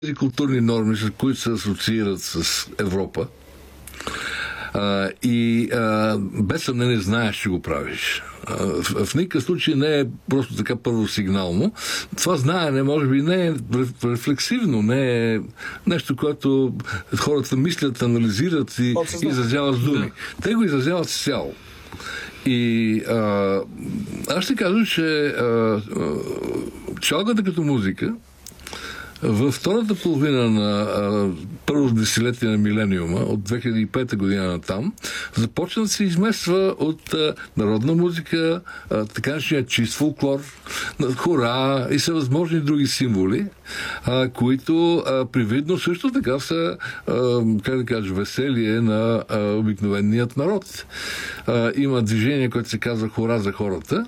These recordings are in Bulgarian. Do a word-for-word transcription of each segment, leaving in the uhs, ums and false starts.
тези културни норми, с които се асоциират с Европа, а, и а, без съмнение знаеш, че го правиш. А, в, в никакъв случай не е просто така първосигнално. Това знаене може би не е рефлексивно, не е нещо, което хората мислят, анализират и изразяват с думи. Те го изразяват с цяло. И а, аз ще кажа, че а, а, чалгата като музика във втората половина на а, първото десетилетие на милениума, от две хиляди и пета година натам, започна да се измества от а, народна музика, а, така наречения чист фолклор, хора и всевъзможни други символи, а, които а, привидно също така са, а, как да кажа, веселие на а, обикновеният народ. А, има движение, което се казва хора за хората,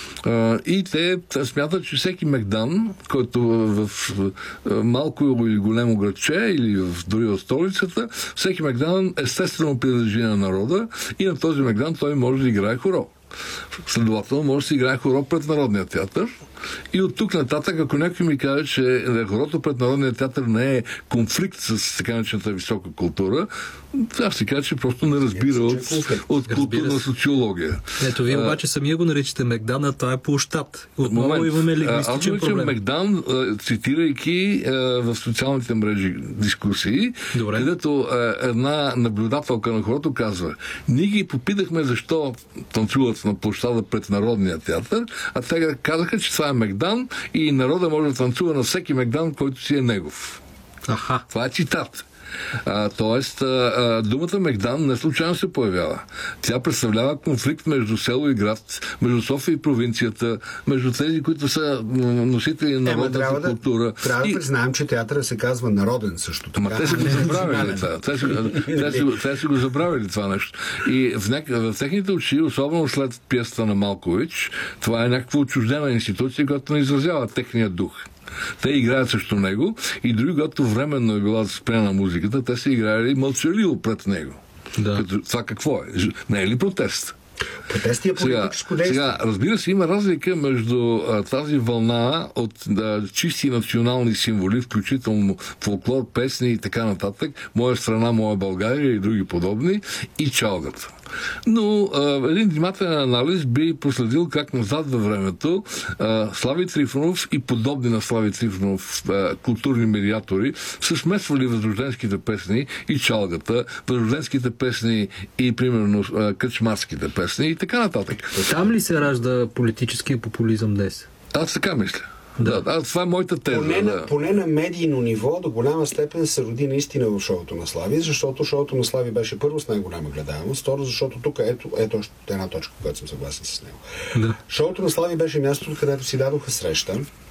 а, и те смятат, че всеки мегдан, който в, в малко или голямо градче или в, дори в столицата, всеки мегдан естествено принадлежи на народа и на този мегдан той може да играе хоро. Следователно може да си играе хоро пред Народния театър. И от тук нататък, ако някой ми каже, че хорото пред Народния театър не е конфликт с така наречената висока култура, аз ще кажа, че просто не разбира от, от културна социология. Ето, вие обаче самия го наричате Мегдан, а това е площад. Отново имаме лингвистичен проблем. Аз Мегдан, цитирайки в социалните мрежи дискусии, добре, където една наблюдателка на хорото казва: ние ги попитахме защо танцуват на площада пред Народния театър, а те казаха, че това е Мегдан и народа може да танцува на всеки Мегдан, който си е негов. Аха. Това е цитат. А, тоест, а, думата Мегдан не случайно се появява. Тя представлява конфликт между село и град, между София и провинцията, между тези, които са носители на народната да, култура. Трябва да и... признаем, че театъра се казва народен също. Ама те са го забравили това. Те са, те, са, те са го забравили това нещо. И в, няк... в техните очи, особено след пиесата на Малкович, това е някаква отчуждена институция, която не изразява техния дух. Те играят срещу него и дори когато временно е била спряна музиката, те са играли мълчаливо пред него. Да. Като, това какво е? Не е ли протест? Протести е политическо действие. Сега, разбира се, има разлика между а, тази вълна от а, чисти национални символи, включително фолклор, песни и така нататък, моя страна, моя България и други подобни, и чалгата. Но а, един внимателен анализ би проследил как назад във времето а, Слави Трифонов и подобни на Слави Трифонов а, културни медиатори са смесвали възрожденските песни и чалгата, възрожденските песни и примерно а, кърчмарските песни и така нататък. Там ли се ражда политическия популизъм днес? Аз така мисля. Да, да, това е моята теза. Поне, да. на, поне на медийно ниво до голяма степен се роди наистина в шоуто на Слави, защото шоуто на Слави беше първо с най-голяма гледаемост, второ, защото тук ето, ето още една точка, която съм съгласен с него. Да. Шоуто на Слави беше мястото, където си дадоха среща,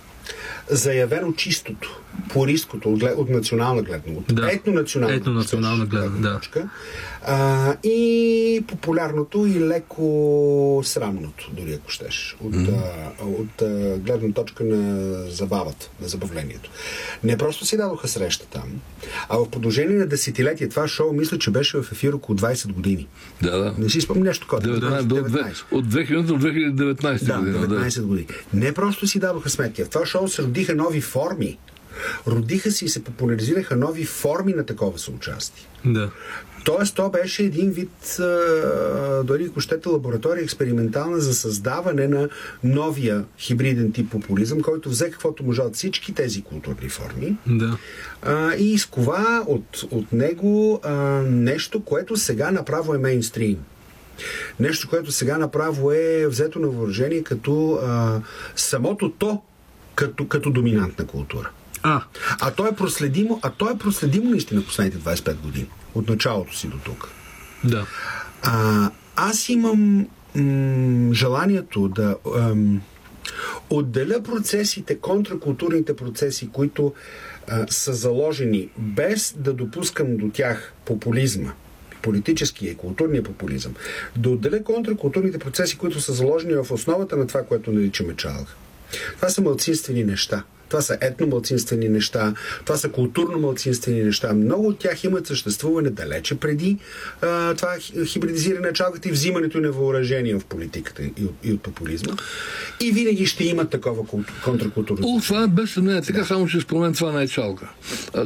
заявено чистото, пориското от, от национална гледна, от да. етнонационална, етнонационална гледна да. точка, а, и популярното и леко срамното, дори ако щеш, от, mm. а, от а, гледна точка на забавата, на забавлението. Не просто си дадоха среща там, а в продължение на десетилетия това шоу, мисля, че беше в ефир около двайсет години. Да, да. Не си спомня нещо, което от две хиляди до две хиляди и деветнайсета да, година. деветнайсет да. години. Не просто си дадоха сметки. В това шоу се родиха нови форми. Родиха си и се популяризираха нови форми на такова съучастие. Да. Тоест, то беше един вид, а, дори ако щете, лаборатория експериментална за създаване на новия хибриден тип популизъм, който взе каквото може от всички тези културни форми да. а, и изкова от, от него а, нещо, което сега направо е мейнстрим. Нещо, което сега направо е взето на въоръжение като а, самото то като, като доминантна култура. А. А то е проследимо, а то е проследимо наистина последните двайсет и пет години. От началото си до тук. Да. А, аз имам м- желанието да ам, отделя процесите, контракултурните процеси, които а, са заложени, без да допускам до тях популизма, политическия и културния популизъм, да отделя контракултурните процеси, които са заложени в основата на това, което наричаме чалга. Това са малцинствени неща. това са етномалцинствени неща, това са културно-малцинствени неща. Много от тях имат съществуване далече преди а, това хибридизиране на чалката и взимането на въоръжение в политиката и, и от популизма. И винаги ще имат такова контракултурно. О, това е без съмнение. Така, да. Само ще спомен това най-чалка.